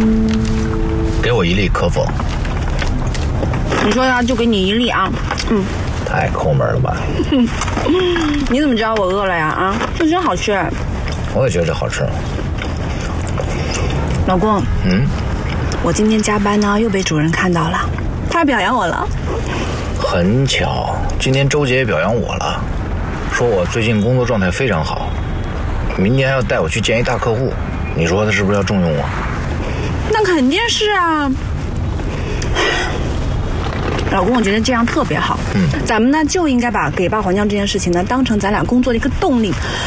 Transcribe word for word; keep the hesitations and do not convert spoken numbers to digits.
给我一粒可否？ 你说呀，就给你一粒啊。嗯。 太抠门了吧？ 你怎么知道我饿了呀？啊，这真好吃。 我也觉得这好吃。 老公， 嗯， 我今天加班呢，又被主任看到了，他还表扬我了。 很巧，今天周姐也表扬我了，说我最近工作状态非常好，明年还要带我去见一大客户。你说他是不是要重用我？ 那肯定是啊。老公，我觉得这样特别好。嗯，咱们呢就应该把给爸还账这件事情呢当成咱俩工作的一个动力，